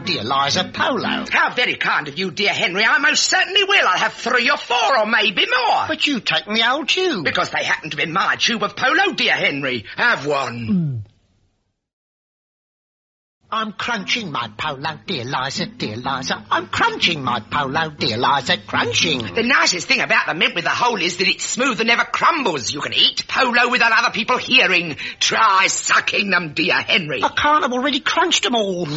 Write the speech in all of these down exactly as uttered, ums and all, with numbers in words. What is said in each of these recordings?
dear Liza Polo. How very kind of you, dear Henry. I most certainly will. I'll have three or four or maybe more. But you take me old tube. Because they happen to be my tube of polo, dear Henry. Have one. Mm. I'm crunching my polo, dear Liza, dear Liza. I'm crunching my polo, dear Liza, crunching. The nicest thing about the mint with the hole is that it's smooth and never crumbles. You can eat polo without other people hearing. Try sucking them, dear Henry. I can't, I've already crunched them all.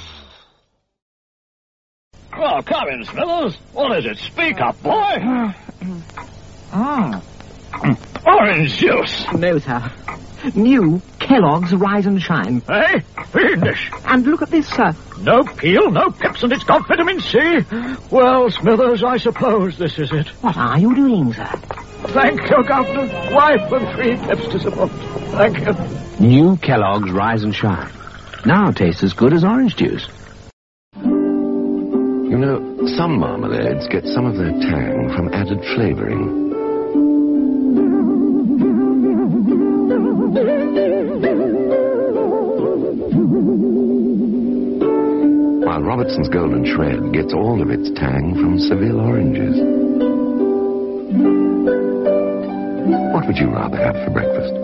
Well, come in, Smithers. What is it? Speak up, boy. Mm. Orange juice. No, sir. New Kellogg's Rise and Shine. Hey, fiendish. And look at this, sir. No peel, no pips, and it's got vitamin C. Well, Smithers, I suppose this is it. What are you doing, sir? Thank you, Governor. Wife and three pips to support. Thank you. New Kellogg's Rise and Shine. Now tastes as good as orange juice. You know, some marmalades get some of their tang from added flavoring. While Robertson's Golden Shred gets all of its tang from Seville oranges. What would you rather have for breakfast?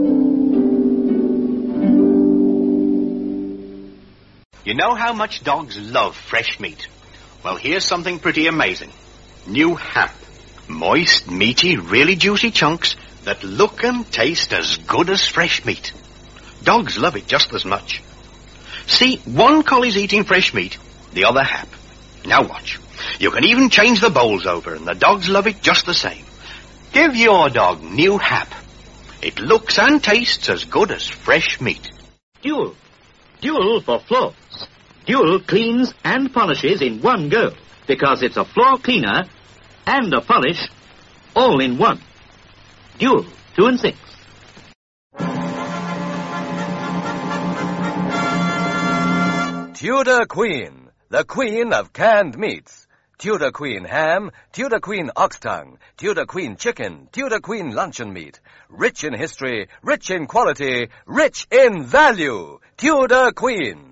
You know how much dogs love fresh meat? Well, here's something pretty amazing. New Hap. Moist, meaty, really juicy chunks that look and taste as good as fresh meat. Dogs love it just as much. See, one collie's eating fresh meat, the other Hap. Now watch. You can even change the bowls over, and the dogs love it just the same. Give your dog New Hap. It looks and tastes as good as fresh meat. Dual. Dual for floors. Dual cleans and polishes in one go, because it's a floor cleaner and a polish all in one. Dual, two and six. Tudor Queen, the queen of canned meats. Tudor Queen ham, Tudor Queen ox tongue, Tudor Queen chicken, Tudor Queen luncheon meat. Rich in history, rich in quality, rich in value. Tudor Queen.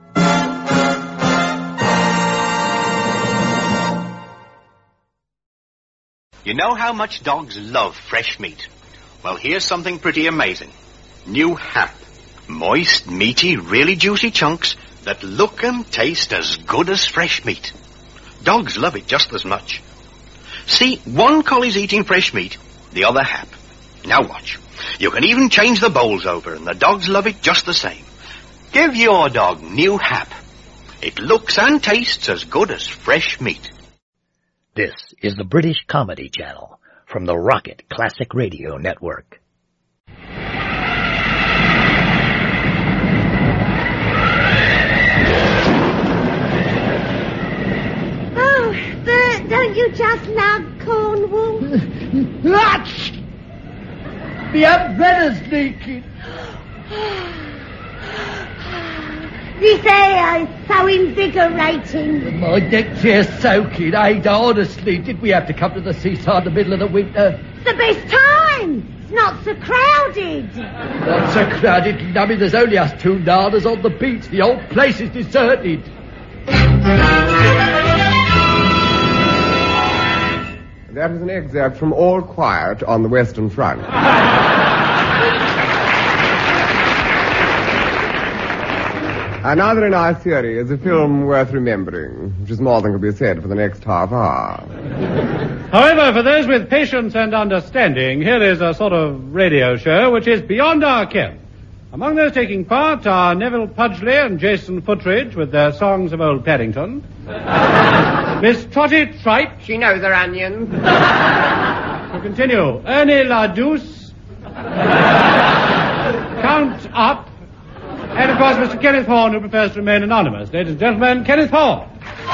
You know how much dogs love fresh meat? Well, here's something pretty amazing. New Hap. Moist, meaty, really juicy chunks that look and taste as good as fresh meat. Dogs love it just as much. See, one collie's eating fresh meat, the other Hap. Now watch. You can even change the bowls over, and the dogs love it just the same. Give your dog New Hap. It looks and tastes as good as fresh meat. This is the British Comedy Channel from the Rocket Classic Radio Network. Oh, Bert, don't you just love Cornwall? The umbrella's leaking. This air is so invigorating. My deck chair's soaking, Ada. Honestly, did we have to come to the seaside in the middle of the winter? It's the best time. It's not so crowded. Not so crowded, I mean, there's only us two nanas on the beach. The whole place is deserted. That is an excerpt from All Quiet on the Western Front. Another in Our Theory is a film worth remembering, which is more than can be said for the next half hour. However, for those with patience and understanding, here is a sort of radio show which is beyond our ken. Among those taking part are Neville Pudgley and Jason Footridge with their songs of Old Paddington. Miss Trotty Tripe. She knows her onions. To continue, Ernie LaDouce. Count Up. And, of course, Mister Kenneth Horne, who prefers to remain anonymous. Ladies and gentlemen, Kenneth Horne.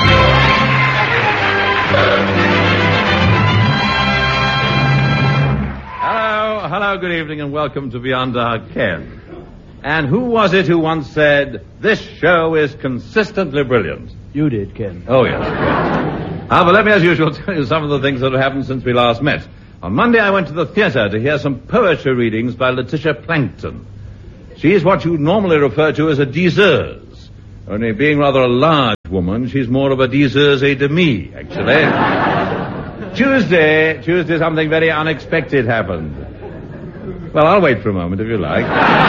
Hello, hello, good evening, and welcome to Beyond Our Ken. And who was it who once said, this show is consistently brilliant? You did, Ken. Oh, yes. Ah, but let me, as usual, tell you some of the things that have happened since we last met. On Monday, I went to the theatre to hear some poetry readings by Letitia Plankton. She is what you normally refer to as a diseuse. Only being rather a large woman, she's more of a diseuse et demi, actually. Tuesday, Tuesday, something very unexpected happened. Well, I'll wait for a moment, if you like.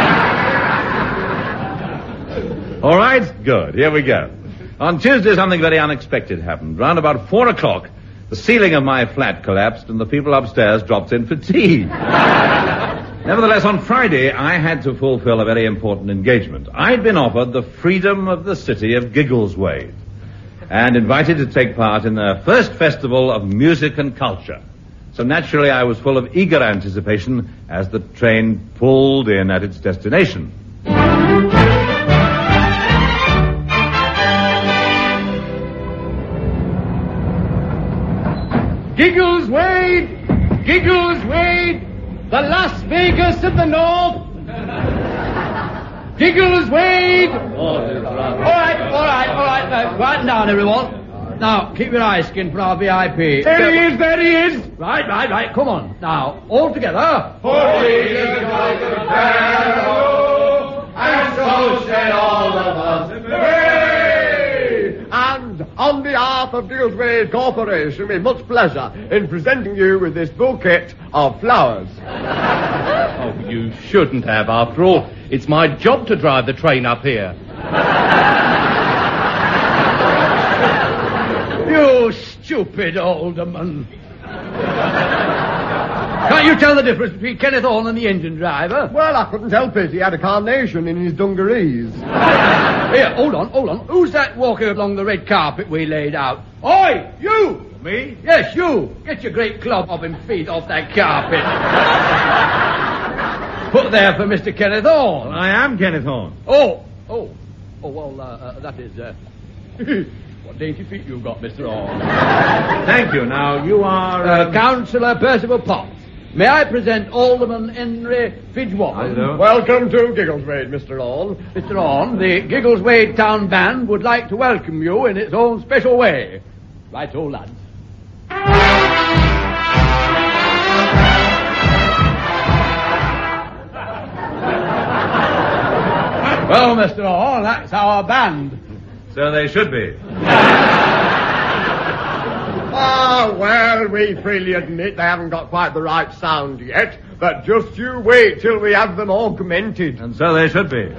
All right, good. Here we go. On Tuesday, something very unexpected happened. Round about four o'clock, the ceiling of my flat collapsed and the people upstairs dropped in for tea. Nevertheless, on Friday, I had to fulfill a very important engagement. I'd been offered the freedom of the city of Giggleswade and invited to take part in their first festival of music and culture. So naturally, I was full of eager anticipation as the train pulled in at its destination. Giggleswade! Giggleswade! The Las Vegas of the North! Giggleswade! All right, all right, all right. Uh, quieten down, everyone. Now, keep your eyes skinned for our V I P. There he is, there he is! Right, right, right. Come on. Now, all together. Holy is like a sparrow, and so shall all of us. Hooray! And on behalf of Giggleswade Corporation, with much pleasure in presenting you with this bouquet of flowers. Oh, you shouldn't have, after all. It's my job to drive the train up here. You stupid alderman. Can't you tell the difference between Kenneth Horne and the engine driver? Well, I couldn't help it. He had a carnation in his dungarees. Here, hold on, hold on. Who's that walking along the red carpet we laid out? Oi, you! Me? Yes, you. Get your great club-hopping feet off that carpet. Put there for Mister Kenneth Horne. I am Kenneth Horne. Oh, oh. Oh, well, uh, uh, that is, uh... what dainty feet you've got, Mister Horne. Thank you. Now, you are... Uh, Um... Councillor Percival Potts. May I present Alderman Henry Fidgewater? Welcome to Giggleswade, Mister Horne. Mister Horne, the Giggleswade Town Band would like to welcome you in its own special way. Right-o, lads. Well, Mister Horne, that's our band. So they should be. Ah, well, we freely admit they haven't got quite the right sound yet, but just you wait till we have them augmented. And so they should be.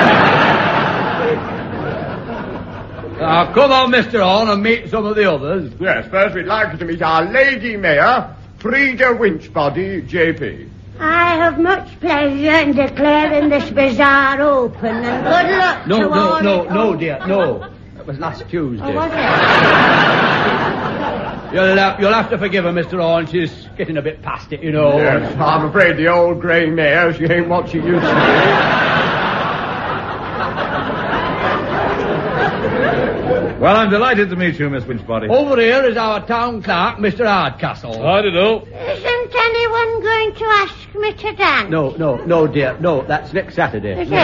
Now, come on, Mister Horne, and meet some of the others. Yes, first we'd like you to meet our Lady Mayor, Frida Winchbody, J P. I have much pleasure in declaring this bazaar open, and good luck No, to no, all... no, it- no, dear, no. That was last Tuesday. Oh, was it? You'll, uh, you'll have to forgive her, Mister Horne. She's getting a bit past it, you know. Yes, I'm afraid the old grey mare, she ain't what she used to Well, I'm delighted to meet you, Miss Winchbody. Over here is our town clerk, Mister Hardcastle. How do you do? Isn't anyone going to ask me to dance? No, no, no, dear. No, that's next Saturday. Is it?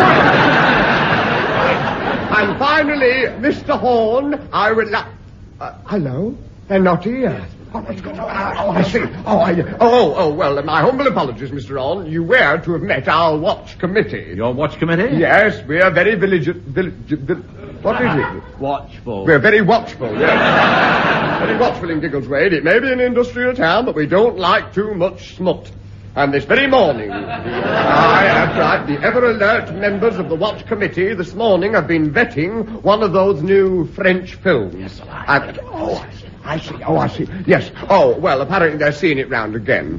And finally, Mister Horne, I would like... Uh, hello? They're not here. Oh, what's going on? Oh, I see. Oh, I... Oh, oh, well, my humble apologies, Mister Horne. You were to have met our watch committee. Your watch committee? Yes, we are very village... village... vil- What is it? Watchful. We're very watchful, yes. Very watchful in Giggleswade. It may be an industrial town, but we don't like too much smut. And this very morning, I have right, the ever-alert members of the Watch Committee this morning have been vetting one of those new French films. Yes, and, oh, I see. I see. Oh, I see. Yes. Oh, well, apparently they're seeing it round again.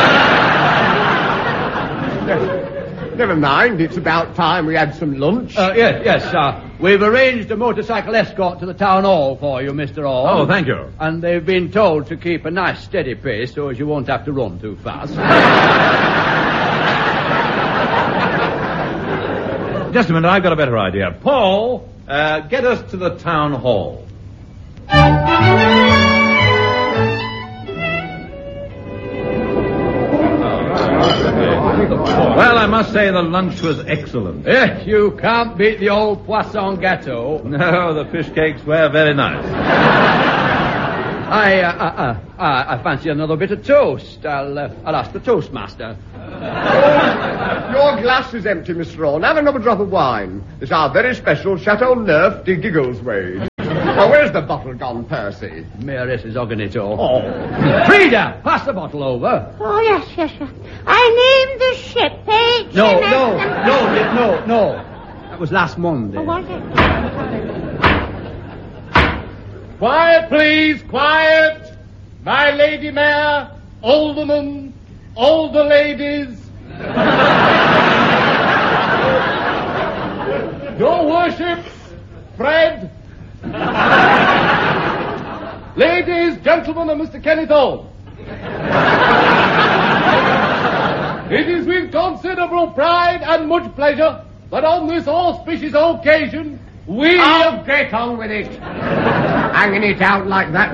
Never mind. It's about time we had some lunch. Uh, yes, yes, sir. We've arranged a motorcycle escort to the town hall for you, Mister Horne. Oh, thank you. And they've been told to keep a nice steady pace so as you won't have to run too fast. Just a minute, I've got a better idea. Paul, uh, get us to the town hall. Well, I must say the lunch was excellent. Yes, you can't beat the old poisson gâteau. No, the fish cakes were very nice. I, uh, uh, uh, I, I fancy another bit of toast. I'll, uh, I'll ask the toastmaster. Your glass is empty, Miss Thrawn. Have another drop of wine. It's our very special Chateau Neuf de Giggleswade. Oh, where's the bottle gone, Percy? Mayoress is hogging it all. Oh. Frida, pass the bottle over. Oh, yes, yes, yes. I named the ship H. No, no, no, no, no. That was last Monday. Oh, was it? Quiet, please, quiet. My Lady Mayor, Alderman, older ladies. Your Worship, Fred. Ladies, gentlemen, and Mister Kenneth Hall. It is with considerable pride and much pleasure that on this auspicious occasion we... Oh, get on with it. Hanging it out like that.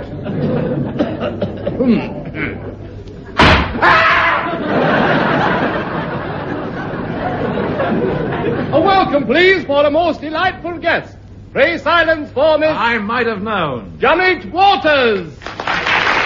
A welcome, please, for a most delightful guest. Pray silence for Miss... I might have known. Janet Waters.